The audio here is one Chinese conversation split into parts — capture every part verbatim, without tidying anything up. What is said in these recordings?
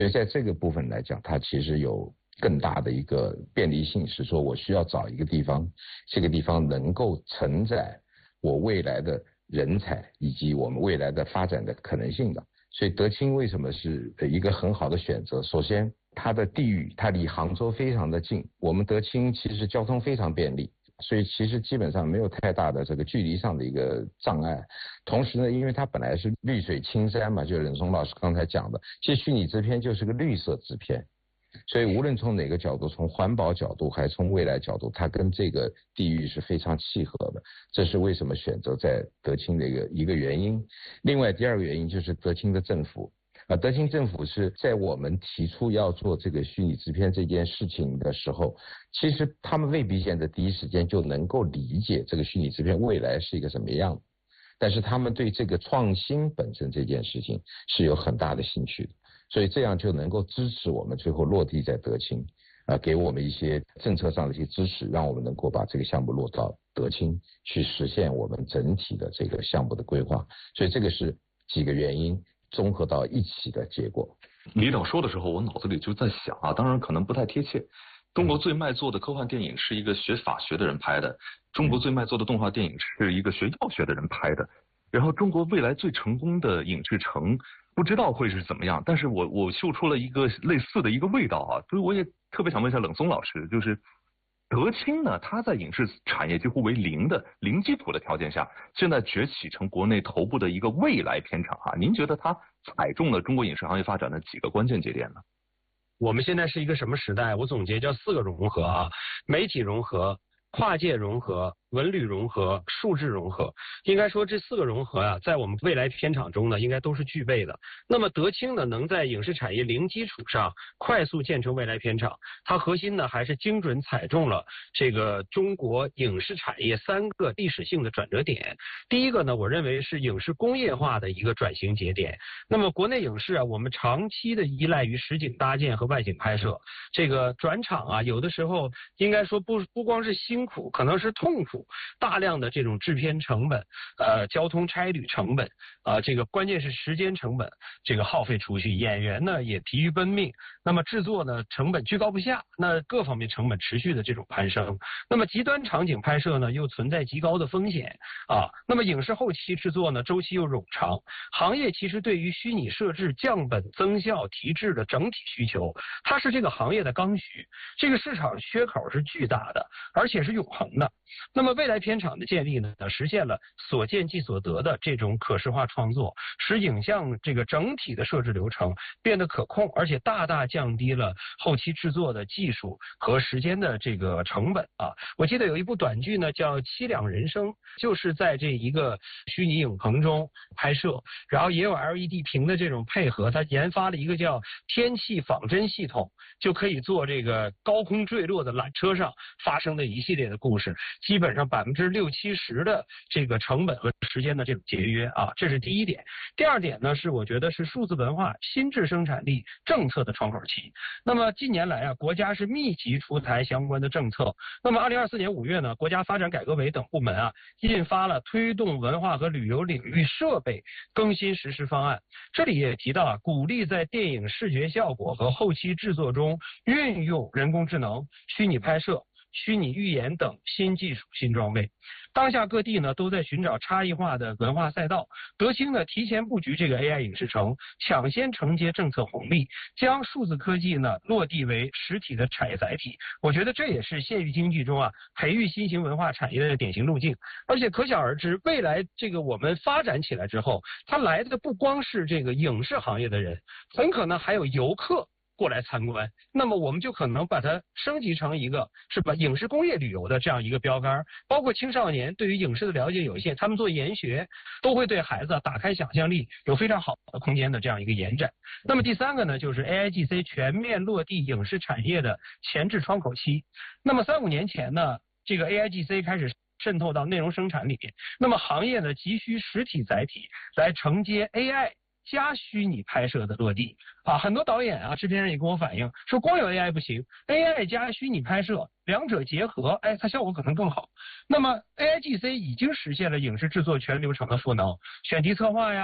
所以在这个部分来讲，它其实有更大的一个便利性，是说我需要找一个地方，这个地方能够承载我未来的人才以及我们未来的发展的可能性的。所以德清为什么是一个很好的选择？首先它的地域，它离杭州非常的近，我们德清其实交通非常便利，所以其实基本上没有太大的这个距离上的一个障碍。同时呢，因为它本来是绿水青山嘛，就是任松老师刚才讲的，其实虚拟制片就是个绿色制片，所以无论从哪个角度，从环保角度还是从未来角度，它跟这个地域是非常契合的，这是为什么选择在德清的一个一个原因。另外第二个原因就是德清的政府啊，德清政府是在我们提出要做这个虚拟制片这件事情的时候，其实他们未必现在第一时间就能够理解这个虚拟制片未来是一个什么样的，但是他们对这个创新本身这件事情是有很大的兴趣的，所以这样就能够支持我们最后落地在德清，啊，给我们一些政策上的一些支持，让我们能够把这个项目落到德清，去实现我们整体的这个项目的规划。所以这个是几个原因综合到一起的结果。 李导说的时候，我脑子里就在想啊，当然可能不太贴切。中国最卖座的科幻电影是一个学法学的人拍的，中国最卖座的动画电影是一个学药学的人拍的，然后中国未来最成功的影视城不知道会是怎么样，但是我我嗅出了一个类似的一个味道啊，所以我也特别想问一下冷松老师，就是德清呢，它在影视产业几乎为零的零基础的条件下，现在崛起成国内头部的一个未来片场啊，您觉得它踩中了中国影视行业发展的几个关键节点呢？ 我们现在是一个什么时代？我总结叫四个融合啊，媒体融合、跨界融合、文旅融合、数字融合。应该说这四个融合啊，在我们未来片场中呢，应该都是具备的。那么德清呢，能在影视产业零基础上快速建成未来片场，它核心呢还是精准踩中了这个中国影视产业三个历史性的转折点。第一个呢，我认为是影视工业化的一个转型节点。那么国内影视啊，我们长期的依赖于实景搭建和外景拍摄，这个转场啊，有的时候应该说不不光是辛苦，可能是痛苦。大量的这种制片成本，呃，交通差旅成本，啊、呃，这个关键是时间成本，这个耗费出去，演员呢也疲于奔命，那么制作呢成本居高不下，那各方面成本持续的这种攀升，那么极端场景拍摄呢又存在极高的风险啊，那么影视后期制作呢周期又冗长，行业其实对于虚拟设置降本增效提质的整体需求，它是这个行业的刚需，这个市场缺口是巨大的，而且是永恒的。那么未来片场的建立呢，实现了所见即所得的这种可视化创作，使影像这个整体的设置流程变得可控，而且大大降低了后期制作的技术和时间的这个成本啊。我记得有一部短剧呢叫《凄凉人生》，就是在这一个虚拟影棚中拍摄，然后也有 L E D 屏的这种配合，它研发了一个叫天气仿真系统，就可以做这个高空坠落的缆车上发生的一系列的故事，基本上百分之六七十的这个成本和时间的这种节约啊，这是第一点。第二点呢，是我觉得是数字文化新质生产力政策的窗口期。那么近年来啊，国家是密集出台相关的政策。那么二零二四年五月呢，国家发展改革委等部门啊，印发了推动文化和旅游领域设备更新实施方案。这里也提到啊，鼓励在电影视觉效果和后期制作中运用人工智能、虚拟拍摄、虚拟预演等新技术新装备。当下各地呢都在寻找差异化的文化赛道，德清呢提前布局这个 A I 影视城，抢先承接政策红利，将数字科技呢落地为实体的产业载体。我觉得这也是县域经济中啊培育新型文化产业的典型路径。而且可想而知，未来这个我们发展起来之后，它来的不光是这个影视行业的人，很可能还有游客过来参观，那么我们就可能把它升级成一个是吧影视工业旅游的这样一个标杆。包括青少年对于影视的了解有限，他们做研学都会对孩子打开想象力，有非常好的空间的这样一个延展。那么第三个呢，就是 A I G C 全面落地影视产业的前置窗口期。那么三五年前呢，这个 A I G C 开始渗透到内容生产里面，那么行业呢急需实体载体来承接 A I加虚拟拍摄的落地啊，很多导演啊、制片人也跟我反映说，光有 A I 不行 ，A I 加虚拟拍摄两者结合，哎，它效果可能更好。那么 A I G C 已经实现了影视制作全流程的赋能，选题策划呀、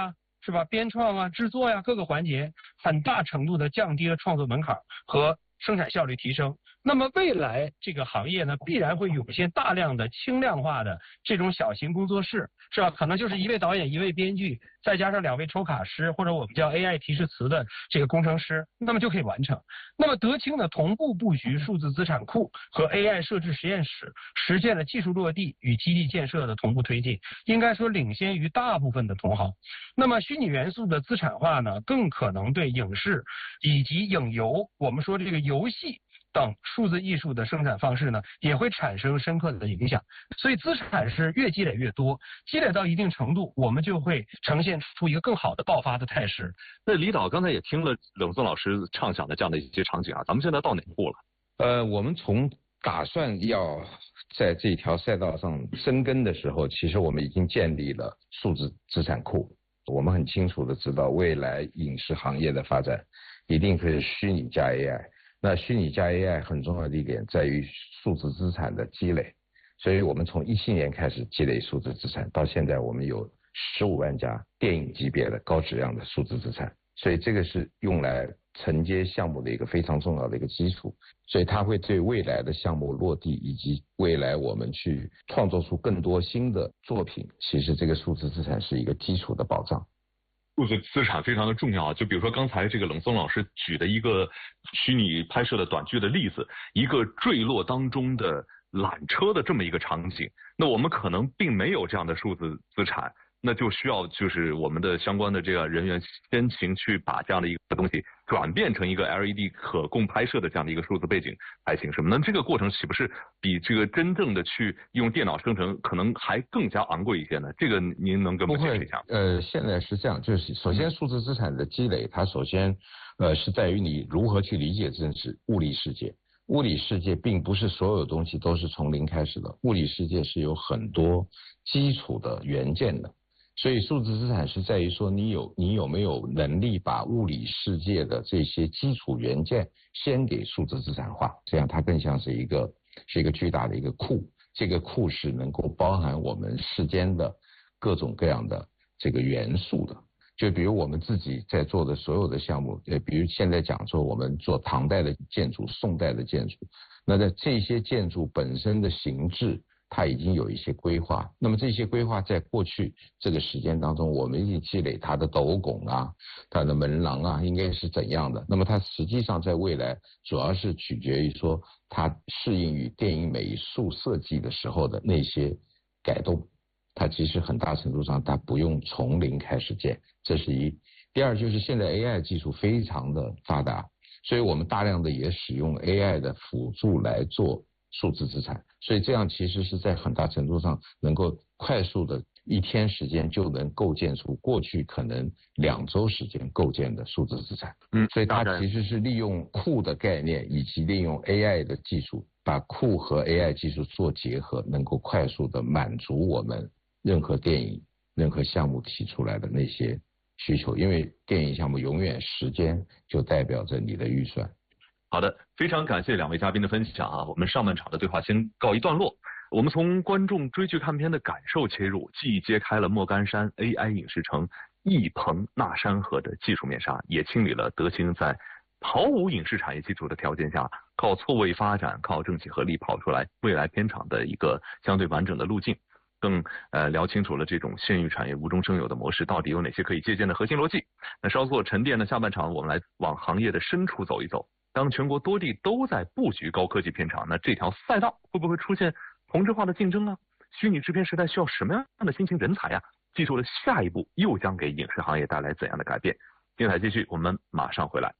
是吧？编创啊、制作呀、各个环节，很大程度的降低了创作门槛和生产效率提升。那么未来这个行业呢，必然会涌现大量的轻量化的这种小型工作室，是吧？可能就是一位导演、一位编剧，再加上两位抽卡师或者我们叫 A I 提示词的这个工程师，那么就可以完成。那么德清呢，同步布局数字资产库和 A I 设置实验室，实现了技术落地与基地建设的同步推进，应该说领先于大部分的同行。那么虚拟元素的资产化呢，更可能对影视以及影游，我们说这个游戏等数字艺术的生产方式呢，也会产生深刻的影响。所以资产是越积累越多，积累到一定程度，我们就会呈现出一个更好的爆发的态势。 那李导刚才也听了冷松老师畅想的这样的一些场景啊，咱们现在到哪步了？ 呃，我们从打算要在这条赛道上深耕的时候，其实我们已经建立了数字资产库。我们很清楚的知道，未来影视行业的发展一定会是虚拟加 A I。那虚拟加 A I 很重要的一点在于数字资产的积累，所以我们从一七年开始积累数字资产，到现在我们有十五万家电影级别的高质量的数字资产，所以这个是用来承接项目的一个非常重要的一个基础，所以它会对未来的项目落地以及未来我们去创作出更多新的作品，其实这个数字资产是一个基础的保障。 数字资产非常的重要，就比如说刚才这个冷松老师举的一个虚拟拍摄的短剧的例子，一个坠落当中的缆车的这么一个场景，那我们可能并没有这样的数字资产，那就需要就是我们的相关的这个人员先行去把这样的一个东西转变成一个 L E D 可供拍摄的这样的一个数字背景才行，是吗？那这个过程岂不是比这个真正的去用电脑生成可能还更加昂贵一些呢？这个您能跟我们解释一下？ 呃，现在是这样，就是首先数字资产的积累，它首先呃是在于你如何去理解这是物理世界。物理世界并不是所有东西都是从零开始的，物理世界是有很多基础的元件的。所以数字资产是在于说你有你有没有能力把物理世界的这些基础元件先给数字资产化，这样它更像是一个是一个巨大的一个库，这个库是能够包含我们世间的各种各样的这个元素的。就比如我们自己在做的所有的项目，呃，比如现在讲说我们做唐代的建筑、宋代的建筑，那在这些建筑本身的形制它已经有一些规划，那么这些规划在过去这个时间当中，我们已经积累它的斗拱啊、它的门廊啊应该是怎样的，那么它实际上在未来主要是取决于说它适应于电影美术设计的时候的那些改动，它其实很大程度上它不用从零开始建，这是一。第二就是现在 A I 技术非常的发达，所以我们大量的也使用 A I 的辅助来做数字资产，所以这样其实是在很大程度上能够快速的一天时间就能构建出过去可能两周时间构建的数字资产。 嗯， 所以它其实是利用库的概念以及利用 A I 的技术，把库和 A I 技术做结合，能够快速的满足我们任何电影、任何项目提出来的那些需求，因为电影项目永远时间就代表着你的预算。 好的，非常感谢两位嘉宾的分享啊！我们上半场的对话先告一段落。我们从观众追剧看片的感受切入，既揭开了莫干山 A I 影视城一棚那山河的技术面纱，也清理了德清在毫无影视产业基础的条件下，靠错位发展、靠政企合力跑出来未来片场的一个相对完整的路径。更呃聊清楚了这种县域产业无中生有的模式到底有哪些可以借鉴的核心逻辑。那稍作沉淀的下半场，我们来往行业的深处走一走。当全国多地都在布局高科技片场，那这条赛道会不会出现同质化的竞争啊？虚拟制片时代需要什么样的新型人才啊？技术的下一步又将给影视行业带来怎样的改变？精彩继续，我们马上回来。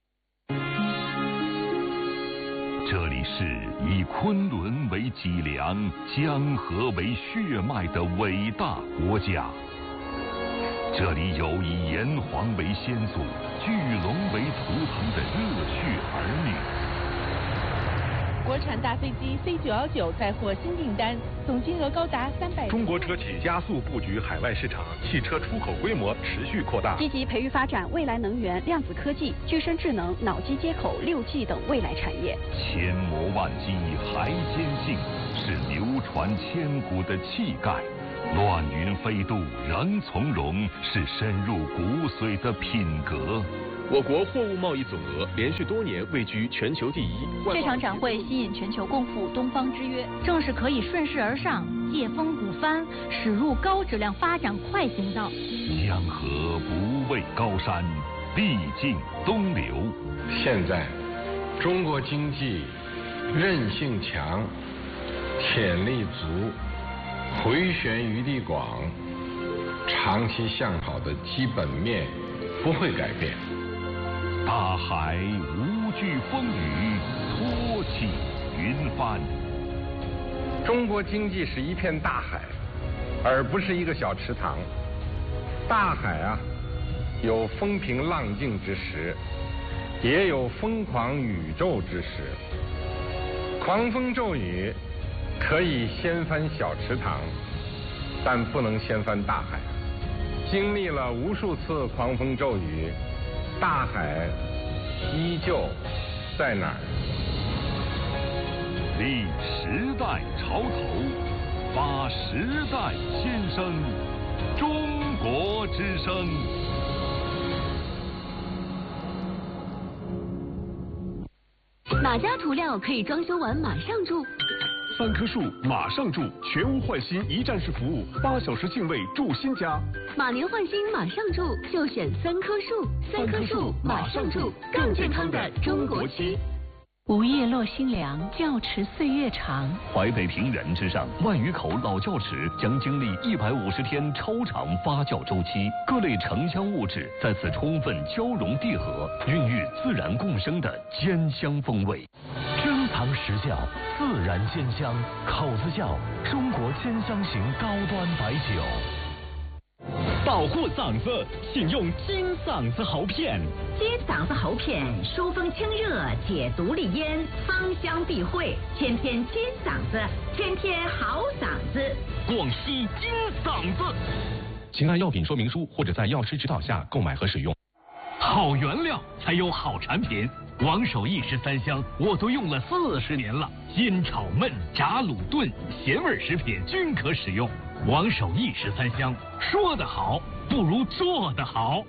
这里是以昆仑为脊梁、江河为血脉的伟大国家。这里有以炎黄为先祖、巨龙为图腾的热血儿女。 国产大飞机 C 九一九再获新订单，总金额高达三百。 中国车企加速布局海外市场，汽车出口规模持续扩大， 积极培育发展未来能源、量子科技、具身智能、脑机接口、六 G 等未来产业。 千磨万击还坚信，是流传千古的气概。 乱云飞渡，仍从容，是深入骨髓的品格。 我国货物贸易总额连续多年位居全球第一。 这场展会吸引全球共赴东方之约，正是可以顺势而上，借风鼓帆，驶入高质量发展快行道。 江河不畏高山，必尽东流。 现在，中国经济韧性强，潜力足，回旋余地广，长期向好的基本面不会改变。 大海无惧风雨，托起云帆。 中国经济是一片大海，而不是一个小池塘。大海啊，有风平浪静之时，也有疯狂宇宙之时。狂风骤雨可以掀翻小池塘，但不能掀翻大海。经历了无数次狂风骤雨，大海依旧在哪儿？ 立时代潮头，发时代先声，中国之声。 哪家涂料可以装修完马上住？ 三棵树马上住，全屋换新一站式服务，八小时净位住新家。 马年换新马上住，就选三棵树。三棵树马上住，更健康的中国区。 午夜落新凉，窖池岁月长。 淮北平原之上，万余口老窖池将经历一百五十天超长发酵周期，各类城乡物质在此充分交融缔合，孕育自然共生的坚香风味。珍藏实窖，自然坚香，口子窖，中国坚香型高端白酒。 保护嗓子，请用金嗓子喉片。 金嗓子喉片疏风清热，解毒利咽，芳香避秽，天天金嗓子，天天好嗓子。 广西金嗓子，请按药品说明书或者在药师指导下购买和使用。好原料才有好产品。王守义十三香，我都用了四十年了，煎炒焖炸卤炖，咸味食品均可使用。王守义十三香，说得好不如做得好。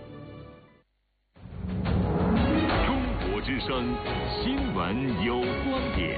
中国之声，新闻有观点。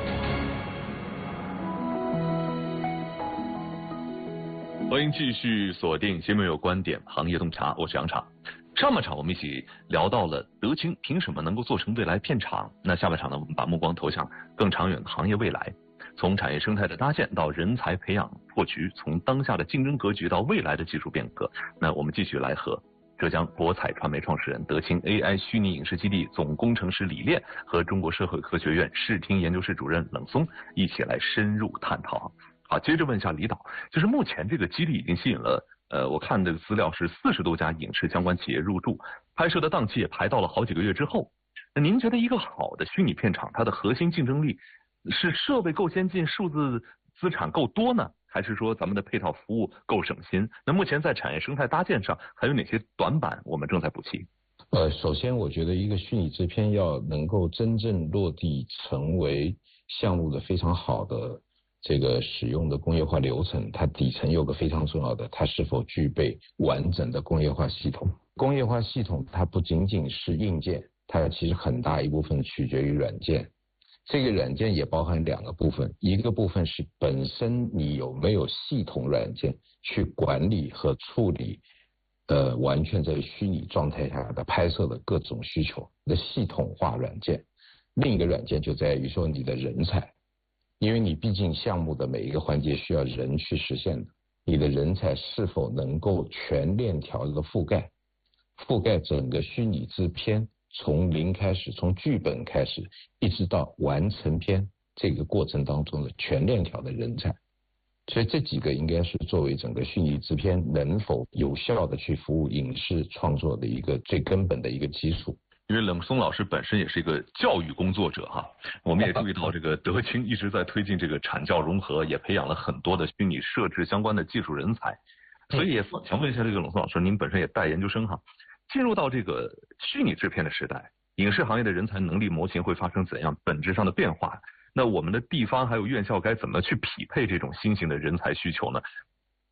欢迎继续锁定新闻有观点行业洞察，我是杨畅。上半场我们一起聊到了德清凭什么能够做成未来片厂，那下半场呢，我们把目光投向更长远的行业未来，从产业生态的搭建到人才培养破局，从当下的竞争格局到未来的技术变革。那我们继续来和浙江博彩传媒创始人、德清 A I 虚拟影视基地总工程师李炼和中国社会科学院视听研究室主任冷松一起来深入探讨。好，接着问一下李导，就是目前这个基地已经吸引了呃，我看这个资料是四十多家影视相关企业入驻，拍摄的档期也排到了好几个月之后。那您觉得一个好的虚拟片厂，它的核心竞争力是设备够先进、数字资产够多呢，还是说咱们的配套服务够省心？那目前在产业生态搭建上还有哪些短板我们正在补齐？ 呃，首先我觉得一个虚拟制片要能够真正落地成为项目的非常好的这个使用的工业化流程，它底层有个非常重要的，它是否具备完整的工业化系统。工业化系统它不仅仅是硬件，它其实很大一部分取决于软件。这个软件也包含两个部分，一个部分是本身你有没有系统软件去管理和处理呃完全在虚拟状态下的拍摄的各种需求的系统化软件。另一个软件就在于说你的人才，因为你毕竟项目的每一个环节需要人去实现的，你的人才是否能够全链条的覆盖，覆盖整个虚拟制片，从零开始，从剧本开始，一直到完成片这个过程当中的全链条的人才。所以这几个应该是作为整个虚拟制片能否有效的去服务影视创作的一个最根本的一个基础。 因为冷松老师本身也是一个教育工作者哈，我们也注意到这个德清一直在推进这个产教融合，也培养了很多的虚拟设置相关的技术人才，所以也想问一下这个冷松老师，您本身也带研究生哈，进入到这个虚拟制片的时代，影视行业的人才能力模型会发生怎样本质上的变化？ 那我们的地方还有院校该怎么去匹配这种新型的人才需求呢？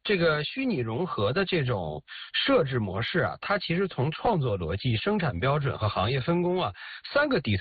这个虚拟融合的这种设置模式啊，它其实从创作逻辑、生产标准和行业分工啊三个底层